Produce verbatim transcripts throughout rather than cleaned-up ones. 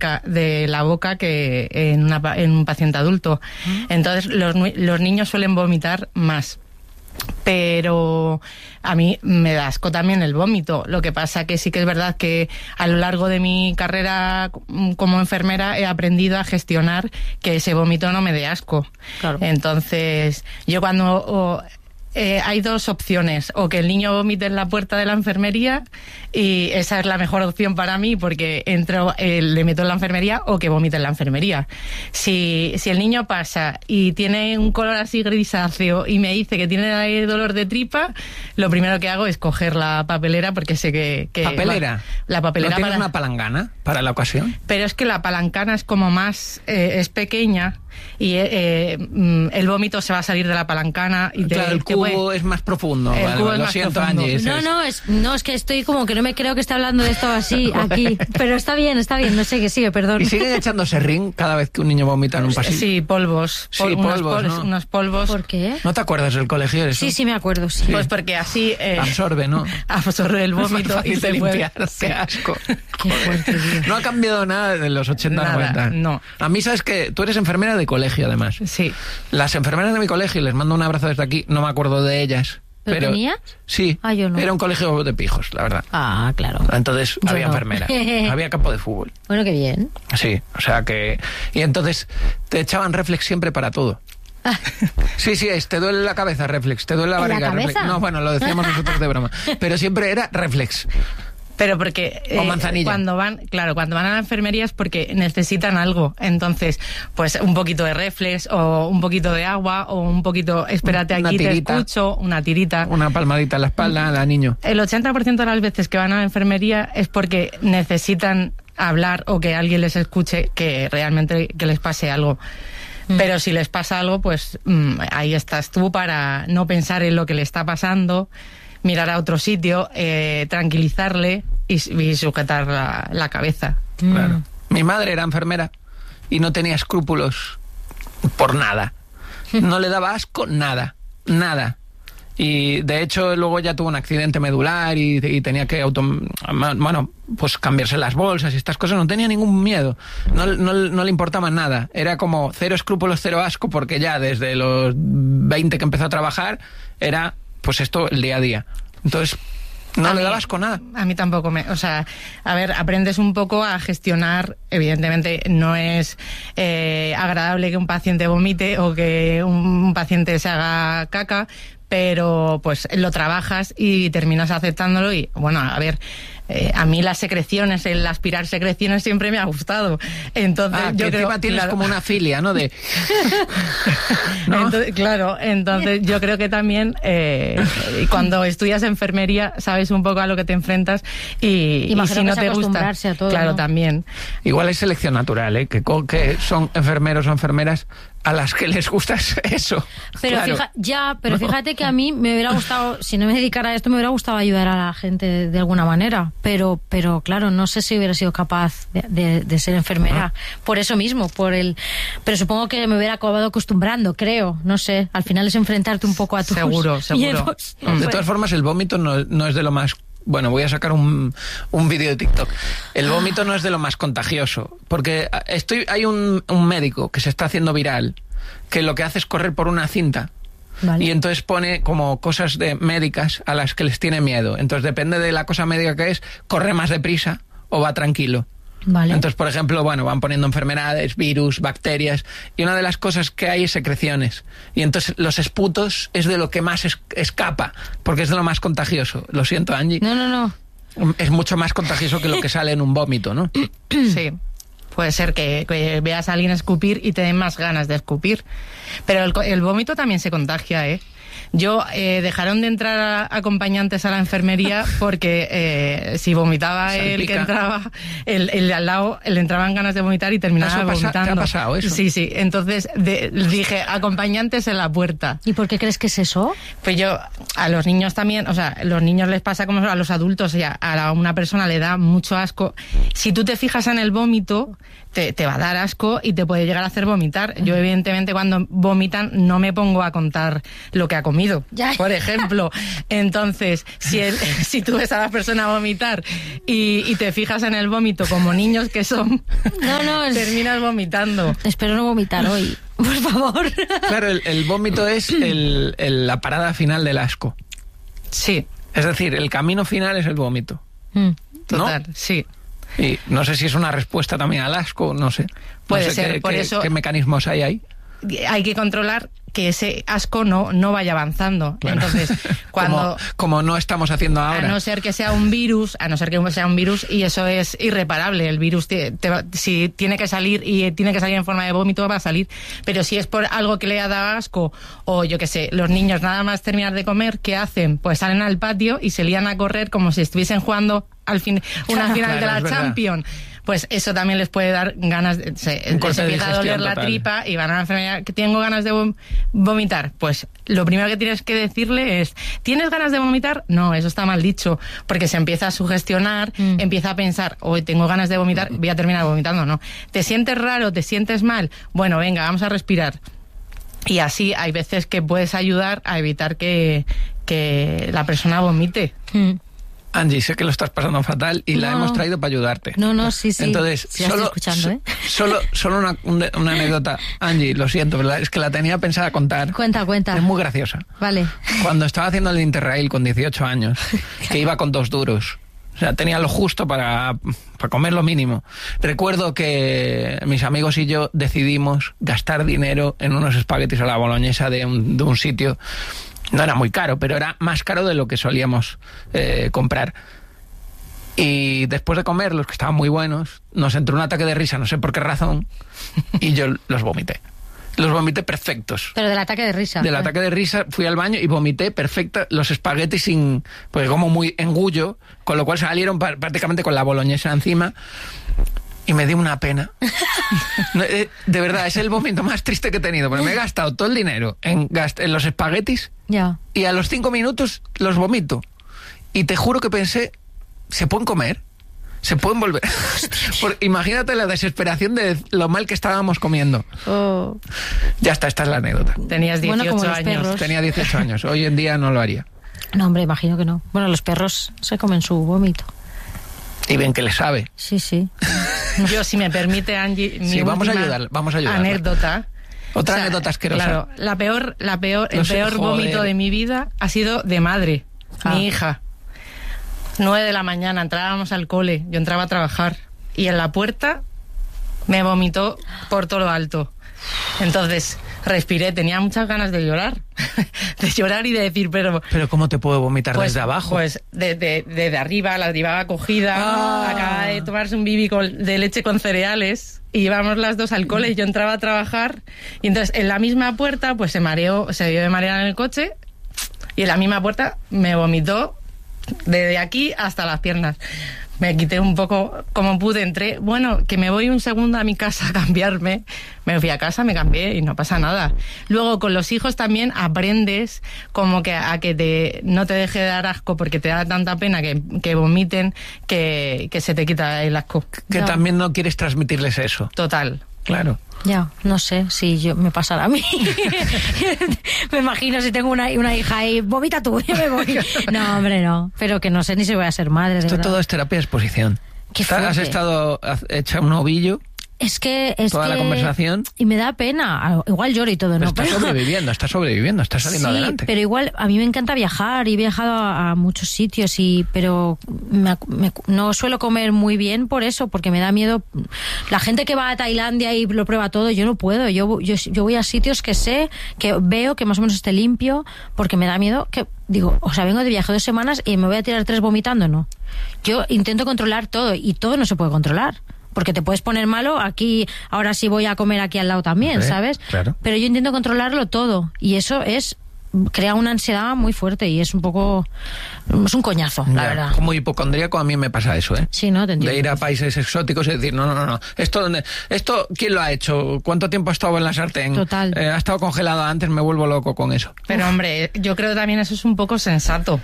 cerca de la boca que en, una, en un paciente adulto. Entonces los, los niños suelen vomitar más. Pero a mí me da asco también el vómito. Lo que pasa que sí que es verdad que a lo largo de mi carrera como enfermera he aprendido a gestionar que ese vómito no me dé asco. Claro. Entonces, yo cuando... O, Eh, hay dos opciones, o que el niño vomite en la puerta de la enfermería, y esa es la mejor opción para mí porque entro, eh, le meto en la enfermería, o que vomite en la enfermería. Si, si el niño pasa y tiene un color así grisáceo y me dice que tiene dolor de tripa, lo primero que hago es coger la papelera porque sé que... que ¿Papelera? Va, la papelera. ¿No tienes para, una palangana para la ocasión? Pero es que la palancana es como más... Eh, es pequeña y eh, eh, el vómito se va a salir de la palancana y te, claro, el te cubo puede... es más profundo. El vale, cubo vale, es lo más siento, profundo. Angie. No, no, es, no, es que estoy como que no me creo que esté hablando de esto así, aquí. Pero está bien, está bien, no sé qué sigue, perdón. ¿Y siguen echando serrín cada vez que un niño vomita en un pasillo? Sí, polvos. Sí, Pol- unos polvos, polvos, ¿no? unos polvos. ¿Por qué? ¿No te acuerdas del colegio de eso? Sí, sí me acuerdo, sí. Pues porque así... Eh, Absorbe, ¿no? absorbe el vómito Es más y fácil se de puede... limpiar. Sí. Qué asco. Qué fuerte, tío. No ha cambiado nada de los ochenta, Nada, noventa. no. A mí, sabes que tú eres enfermera de colegio, además. Sí. Las enfermeras de mi colegio, les mando un abrazo desde aquí, no me acuerdo de ellas. ¿Pero Pero tenías? Sí. Ah, yo no. Era un colegio de pijos, la verdad. Ah, claro. Entonces Yo había no. enfermera, había campo de fútbol. Bueno, qué bien. Sí, o sea que... Y entonces te echaban reflex siempre para todo. Sí, sí, es, te duele la cabeza, reflex, te duele la ¿En la barriga, cabeza? reflex. No, bueno, lo decíamos nosotros de broma. Pero siempre era reflex. Pero porque O manzanilla. cuando van, claro, cuando van a la enfermería es porque necesitan algo. Entonces, pues un poquito de reflex o un poquito de agua o un poquito, espérate Una aquí, te tirita. escucho, una tirita. Una palmadita en la espalda a la niño. El ochenta por ciento de las veces que van a la enfermería es porque necesitan hablar o que alguien les escuche que realmente que les pase algo. Mm. Pero si les pasa algo, pues mmm, ahí estás tú para no pensar en lo que le está pasando, mirar a otro sitio, eh, tranquilizarle y, y sujetar la, la cabeza. Claro. Mi madre era enfermera y no tenía escrúpulos por nada. No le daba asco nada, nada. Y de hecho luego ya tuvo un accidente medular y, y tenía que auto, bueno, pues cambiarse las bolsas y estas cosas. No tenía ningún miedo, no, no, no le importaba nada. Era como cero escrúpulos, cero asco, porque ya desde los veinte que empezó a trabajar era pues esto el día a día. Entonces no A le mí- daba asco nada. A mí tampoco me... O sea, a ver, aprendes un poco a gestionar. Evidentemente no es eh, agradable que un paciente vomite o que un, un paciente se haga caca, pero pues lo trabajas y terminas aceptándolo y, bueno, a ver... Eh, a mí las secreciones, el aspirar secreciones siempre me ha gustado. Entonces, Ah, yo que creo encima tienes claro. como una filia, ¿no? De... ¿No? Entonces, claro, entonces yo creo que también eh, cuando estudias enfermería sabes un poco a lo que te enfrentas y, y Imagino si no que es te gusta, acostumbrarse a todo, claro, ¿no? también. Igual es selección natural, ¿eh? Que, co- que son enfermeros o enfermeras a las que les gusta eso. Pero Claro. fija- ya, pero No. fíjate que a mí me hubiera gustado, si no me dedicara a esto, me hubiera gustado ayudar a la gente de, de alguna manera. Pero, pero claro, no sé si hubiera sido capaz de, de- de ser enfermera. Por eso mismo, por el. Pero supongo que me hubiera acabado acostumbrando, creo. No sé. Al final es enfrentarte un poco a tus Seguro, seguro. miedos. No, de todas formas, el vómito no, no es de lo más... Bueno, voy a sacar un, un vídeo de TikTok. El vómito no es de lo más contagioso, porque estoy, hay un, un médico que se está haciendo viral, que lo que hace es correr por una cinta. Vale. Y entonces pone como cosas de médicas a las que les tiene miedo. Entonces depende de la cosa médica que es, corre más deprisa o va tranquilo. Vale. Entonces, por ejemplo, bueno, van poniendo enfermedades, virus, bacterias, y una de las cosas que hay es secreciones. Y entonces los esputos es de lo que más es- escapa, porque es de lo más contagioso. Lo siento, Angie. No, no, no. Es mucho más contagioso que lo que sale en un vómito, ¿no? Sí. Puede ser que, que veas a alguien escupir y te den más ganas de escupir. Pero el, co- el vómito también se contagia, ¿eh? Yo eh, dejaron de entrar a- acompañantes a la enfermería porque eh, si vomitaba el que Salpica. entraba, el, el de al lado le entraban ganas de vomitar y terminaba ¿Eso pasa- te ha vomitando. pasado eso? Sí, sí. Entonces de- dije, acompañantes en la puerta. ¿Y por qué crees que es eso? Pues yo, a los niños también, o sea, los niños les pasa como a los adultos, o sea, a la- una persona le da mucho asco. Si tú te fijas en el vómito, te, te va a dar asco y te puede llegar a hacer vomitar. Yo, evidentemente, cuando vomitan, no me pongo a contar lo que ha comido. comido, Ya. por ejemplo. Entonces, si, el, si tú ves a la persona vomitar y, y te fijas en el vómito como niños que son, No, no, es- terminas vomitando. Espero no vomitar hoy, por favor. Claro, el, el vómito es el- el- la parada final del asco. Sí, Es decir, el camino final es el vómito. Mm. total, sí. Y no sé si es una respuesta también al asco, no sé. No Puede sé ser, qué, por qué- eso- qué mecanismos hay ahí. Hay que controlar que ese asco no, no vaya avanzando. Claro. Entonces, cuando... como, como no estamos haciendo ahora. A no ser que sea un virus, a no ser que sea un virus, y eso es irreparable. El virus, te, te va- si tiene que salir y tiene que salir en forma de vómito, va a salir. Pero si es por algo que le ha dado asco, o yo qué sé, los niños nada más terminar de comer, ¿qué hacen? Pues salen al patio y se lían a correr como si estuviesen jugando al fin, una final Claro, de la es verdad. Champions. Pues eso también les puede dar ganas, de, se, Un corte les de empieza a digestión doler la total. tripa y van a la enfermedad, que tengo ganas de vom- vomitar. Pues lo primero que tienes que decirle es, ¿tienes ganas de vomitar? No, eso está mal dicho, porque se empieza a sugestionar, Mm. empieza a pensar, hoy tengo ganas de vomitar, voy a terminar vomitando, ¿no? ¿Te sientes raro? ¿Te sientes mal? Bueno, venga, vamos a respirar. Y así hay veces que puedes ayudar a evitar que, que la persona vomite. Mm. Angie, sé que lo estás pasando fatal y la No. hemos traído para ayudarte. No, no, sí, sí. Entonces, Sí, la solo, estoy escuchando, ¿eh? solo, solo una, un- una anécdota. Angie, lo siento, pero la- es que la tenía pensada contar. Cuenta, cuenta. Es muy graciosa. Vale. Cuando estaba haciendo el Interrail con dieciocho años, que iba con dos duros. O sea, tenía lo justo para, para comer lo mínimo. Recuerdo que mis amigos y yo decidimos gastar dinero en unos espaguetis a la boloñesa de un, de un sitio. No era muy caro, pero era más caro de lo que solíamos eh, comprar. Y después de comerlos, que estaban muy buenos, nos entró un ataque de risa, no sé por qué razón, y yo los vomité. Los vomité perfectos. Pero del ataque de risa. Del ataque de risa fui al baño y vomité perfecta los espaguetis sin, pues como muy engullo, con lo cual salieron pa- prácticamente con la boloñesa encima y me dio una pena. No, eh, de verdad, es el vómito más triste que he tenido, porque me he gastado todo el dinero en, gast- en los espaguetis Ya. y a los cinco minutos los vomito. Y te juro que pensé, ¿se pueden comer? ¿Se pueden volver? Por- imagínate la desesperación de lo mal que estábamos comiendo. Oh. Ya está, esta es la anécdota. Tenías Bueno, dieciocho como los años. perros. Tenía dieciocho años, hoy en día no lo haría. No, hombre, imagino que no. Bueno, los perros se comen su vómito. Y ven que le sabe. Sí, sí. Yo, si me permite, Angie, mi Sí, vamos a última ayudar, vamos a ayudarla. anécdota. Otra anécdota asquerosa. Claro, la peor, la peor, el No sé, peor joder. vómito de mi vida ha sido de madre, Ah. mi hija. Nueve de la mañana, entrábamos al cole, yo entraba a trabajar y en la puerta me vomitó por todo lo alto. Entonces respiré, tenía muchas ganas de llorar, de llorar y de decir, pero Pero ¿cómo te puedo vomitar pues, desde abajo? Pues de, de, de, de arriba, la llevaba cogida, Ah. acaba de tomarse un bibi con- de leche con cereales y íbamos las dos al cole y yo entraba a trabajar y entonces en la misma puerta pues se mareó, se dio de marear en el coche y en la misma puerta me vomitó desde aquí hasta las piernas. Me quité un poco como pude, entré, bueno, que me voy un segundo a mi casa a cambiarme. Me fui a casa, me cambié y no pasa nada. Luego con los hijos también aprendes como que a que te no te deje de dar asco porque te da tanta pena que, que vomiten que, que se te quita el asco. que No. también no quieres transmitirles eso. Total. Claro. Ya, no sé si yo me pasará a mí. Me imagino si tengo una, una hija ahí, vomita tú, yo me voy. No, hombre, no. Pero que no sé ni si voy a ser madre, de Esto verdad. todo es terapia de exposición. Qué Está- Has fuerte. estado haz- hecha un ovillo, Es que... Es toda la que- conversación. Y me da pena. Igual lloro y todo, pero ¿no? estás Pero- sobreviviendo, estás sobreviviendo, estás saliendo sí, adelante. pero igual a mí me encanta viajar y he viajado a, a muchos sitios y pero me ac- me- no suelo comer muy bien por eso, porque me da miedo. La gente que va a Tailandia y lo prueba todo, yo no puedo. Yo, yo, yo voy a sitios que sé, que veo que más o menos esté limpio, porque me da miedo que digo, o sea, vengo de viaje dos semanas y me voy a tirar tres vomitando, no. Yo intento controlar todo y todo no se puede controlar. Porque te puedes poner malo aquí, ahora sí voy a comer aquí al lado también, Hombre, ¿sabes? claro. Pero yo intento controlarlo todo y eso es crea una ansiedad muy fuerte y es un poco es un coñazo, la Ya, verdad. Como hipocondríaco a mí me pasa eso, ¿eh? Sí, no, te entiendo. De ir a países exóticos y decir, no, no, no, no. Esto, esto ¿quién lo ha hecho? ¿Cuánto tiempo ha estado en la sartén? Total. Eh, ha estado congelado antes, me vuelvo loco con eso. Pero hombre, yo creo que también eso es un poco sensato.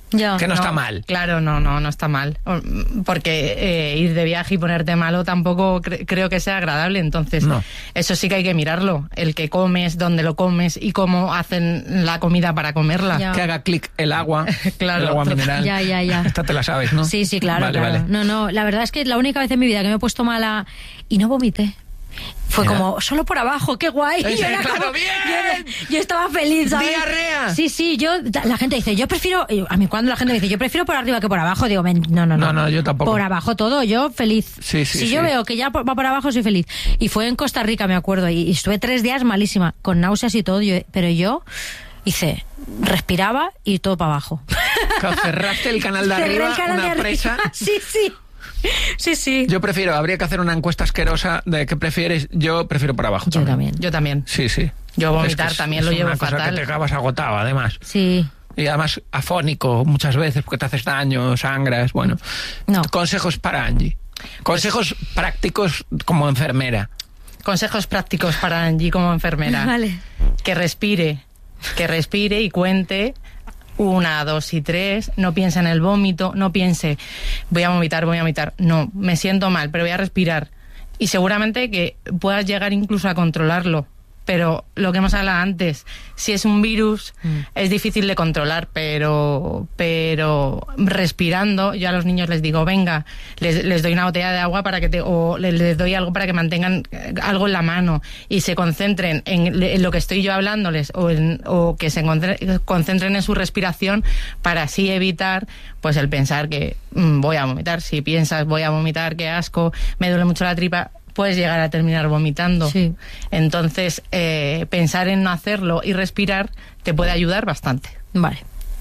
Ya. Que no, no está mal. Claro, no, no, no está mal. Porque eh, ir de viaje y ponerte malo tampoco cre- creo que sea agradable. Entonces, no. Eso sí que hay que mirarlo. El que comes, dónde lo comes y cómo hacen la comida para comerla. Ya. Que haga clic el agua, claro, el agua mineral. Ya, ya, ya. Esta te la sabes, ¿no? Sí, sí, claro, vale, claro. Vale. No, no, la verdad es que la única vez en mi vida que me he puesto mala y no vomité. Fue Mira. como, solo por abajo, qué guay. Sí, Yo era claro, como- bien. Yo, yo estaba feliz, ¿sabes? ¡Diarrea! Sí, sí, yo, la gente dice, yo prefiero, a mí cuando la gente me dice, yo prefiero por arriba que por abajo, digo, "Men, no, no, no. No, no, yo tampoco. Por abajo todo, yo feliz. Sí, sí, si sí. yo veo que ya va por abajo, soy feliz. Y fue en Costa Rica, me acuerdo, y, y estuve tres días malísima, con náuseas y todo, yo- pero yo hice, respiraba y todo para abajo. Claro, cerraste el canal de Cerré arriba, el canal una de arriba. presa. Sí, sí. Sí, sí. Yo prefiero, habría que hacer una encuesta asquerosa de qué prefieres. Yo prefiero por abajo. Yo también. Yo también. Sí, sí. Yo vomitar Es que es- también es lo llevo una cosa fatal. que te acabas agotado, además. Sí. Y además afónico muchas veces porque te haces daño, sangras, bueno. No. Consejos para Angie. Consejos prácticos como enfermera. Consejos prácticos para Angie como enfermera. Vale. Que respire, que respire y cuente una, dos y tres. No piense en el vómito, no piense voy a vomitar, voy a vomitar. No, me siento mal, pero voy a respirar. Y seguramente que puedas llegar incluso a controlarlo. Pero lo que hemos hablado antes, si es un virus, mm. es difícil de controlar, pero pero respirando, yo a los niños les digo, venga, les, les doy una botella de agua para que te, o les, les doy algo para que mantengan algo en la mano y se concentren en, en lo que estoy yo hablándoles o, en, o que se concentren en su respiración para así evitar pues el pensar que mmm, voy a vomitar. Si piensas voy a vomitar, qué asco, me duele mucho la tripa, puedes llegar a terminar vomitando. Sí. Entonces, eh, pensar en no hacerlo y respirar te puede ayudar bastante. Vale.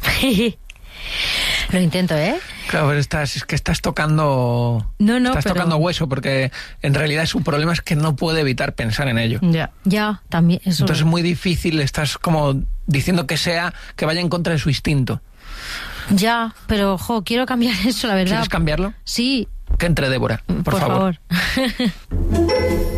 Lo intento, ¿eh? Claro, pero estás, es que estás tocando... No, no, Estás pero... tocando hueso porque en realidad su problema es que no puede evitar pensar en ello. Ya. Ya, también. Eso... Entonces es muy difícil, estás como diciendo que sea, que vaya en contra de su instinto. Ya, pero, jo, quiero cambiar eso, la verdad. ¿Quieres cambiarlo? Sí. Que entre Débora, por, por favor. favor.